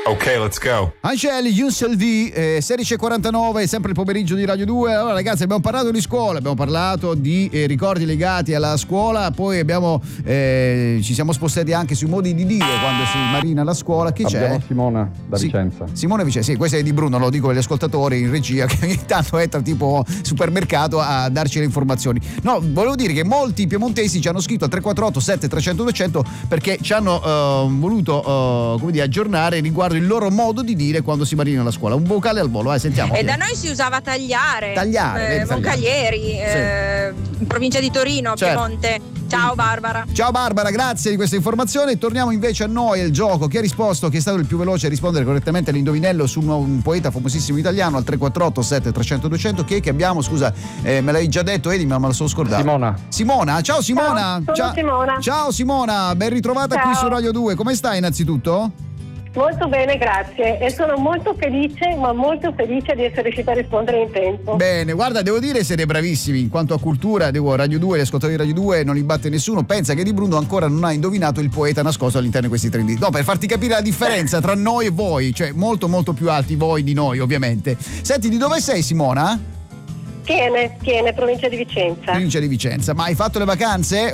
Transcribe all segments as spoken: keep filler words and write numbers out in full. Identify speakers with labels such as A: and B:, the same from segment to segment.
A: Ok, let's go.
B: Angeli, Youssel V, eh, sedici e quarantanove, sempre il pomeriggio di Radio due. Allora ragazzi, abbiamo parlato di scuola, abbiamo parlato di eh, ricordi legati alla scuola, poi abbiamo eh, ci siamo spostati anche sui modi di dire quando si marina la scuola. Chi
C: Abbiamo
B: c'è?
C: Simona da
B: Sì,
C: Vicenza.
B: Simone Vicenza, sì, questo è di Bruno, lo dico agli ascoltatori in regia che ogni tanto entra tipo supermercato a darci le informazioni. No, volevo dire che molti piemontesi ci hanno scritto al tre quattro otto sette trecento duecento perché ci hanno eh, voluto eh, come dire, aggiornare riguardo il loro modo di dire quando si marina alla scuola. Un vocale al volo, eh, sentiamo.
D: E da noi si usava tagliare.
B: Tagliare,
D: eh, Moncalieri, eh, in provincia di Torino,
B: Certo.
D: Piemonte. Ciao Barbara.
B: Ciao Barbara, grazie di questa informazione. Torniamo invece a noi al gioco. Chi ha risposto, chi è stato il più veloce a rispondere correttamente all'indovinello su un, un poeta famosissimo italiano al tre quattro otto sette trecento duecento. Chi è che abbiamo? Scusa, eh, me l'hai già detto, Edi, ma me lo sono scordato.
C: Simona.
B: Simona, ciao Simona.
E: Ciao, sono Simona.
B: Ciao Simona, ben ritrovata
E: Ciao.
B: qui su Radio due. Come stai innanzitutto?
E: Molto bene, grazie. E sono molto felice, ma molto felice di essere riuscita a rispondere in tempo.
B: Bene, guarda, devo dire siete bravissimi in quanto a cultura. Devo Radio due, gli ascoltatori di Radio due non li batte nessuno. Pensa che Di Bruno ancora non ha indovinato il poeta nascosto all'interno di questi trendy. No, per farti capire la differenza tra noi e voi, cioè molto molto più alti voi di noi, ovviamente. Senti, di dove sei, Simona?
E: Tiene, Tiene, provincia di Vicenza.
B: Provincia di Vicenza. Ma hai fatto le vacanze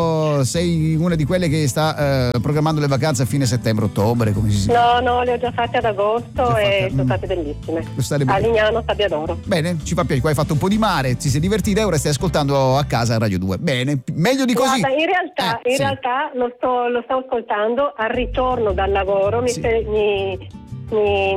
B: o sei una di quelle che sta eh, programmando le vacanze a fine settembre-ottobre? Come si
E: No, no, le ho già fatte ad agosto
B: Le hai
E: e
B: fatte?
E: sono
B: Mm.
E: state bellissime.
B: Sono state
E: A
B: belle.
E: Lignano, Sabbiadoro.
B: Bene, ci fa piacere. Qua hai fatto un po' di mare, ti sei divertita e ora stai ascoltando a casa Radio due. Bene, meglio di così.
E: Guarda, in realtà,
B: Eh,
E: in
B: sì.
E: realtà lo, sto, lo sto ascoltando al ritorno dal lavoro, mi,
B: Sì.
E: fe- mi, mi,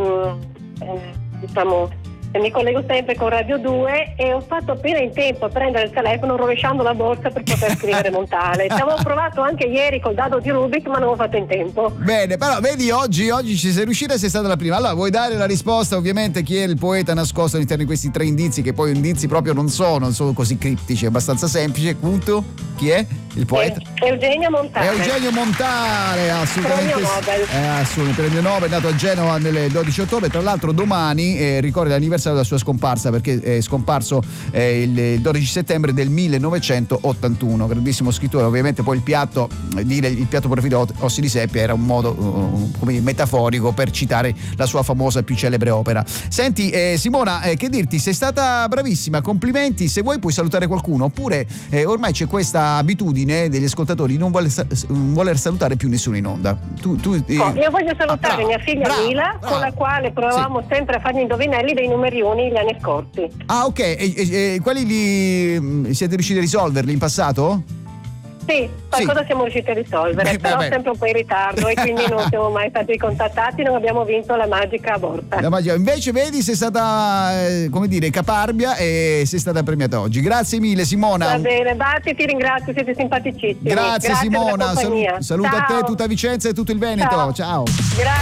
E: eh, diciamo, mi collego sempre con Radio due e ho fatto appena in tempo a prendere il telefono rovesciando la borsa per poter scrivere Montale. Ci avevo provato anche ieri col dado di Rubik, ma non ho fatto in tempo.
B: Bene, però vedi oggi, oggi ci sei riuscita e sei stata la prima. Allora vuoi dare la risposta ovviamente chi è il poeta nascosto all'interno di questi tre indizi che poi indizi proprio non sono, non sono così criptici, è abbastanza semplice. Punto. Chi è il poeta?
E: Eh, Eugenio Montale.
B: Eugenio Montale, assolutamente.
E: Premio Nobel.
B: Eh, assolutamente, premio Nobel, nato a Genova nel dodici ottobre. Tra l'altro domani eh, ricorda l'anniversario della sua scomparsa perché è scomparso eh, il, il dodici settembre del millenovecentottantuno. Grandissimo scrittore, ovviamente poi il piatto, eh, dire il piatto preferito Ossi di Seppia era un modo uh, come dire, metaforico per citare la sua famosa e più celebre opera. Senti eh, Simona, eh, che dirti, sei stata bravissima, complimenti. Se vuoi puoi salutare qualcuno oppure eh, ormai c'è questa abitudine degli ascoltatori di non voler, non voler salutare più nessuno in onda. Tu, tu, eh...
E: Oh, io voglio salutare
B: ah,
E: mia figlia
B: brava,
E: Mila,
B: brava.
E: con la quale provavamo
B: Sì.
E: sempre a fare gli indovinelli dei numeri uni gli anni scorsi.
B: Ah, ok, e, e, e quelli li mh, siete riusciti a risolverli in passato?
E: Sì, qualcosa
B: Sì.
E: siamo riusciti a risolvere,
B: Beh,
E: però
B: vabbè.
E: sempre un po' in ritardo e quindi non siamo mai stati contattati, non abbiamo vinto la magica borsa.
B: La magia. Invece vedi sei stata eh, come dire caparbia e sei stata premiata oggi. Grazie mille Simona.
E: Va bene, Batti, ti ringrazio, siete simpaticissimi.
B: Grazie,
E: Grazie
B: Simona,
E: della compagnia.
B: Salu- saluto a
E: Ciao.
B: te, tutta Vicenza e tutto il Veneto.
E: Ciao.
B: Ciao.
E: Grazie.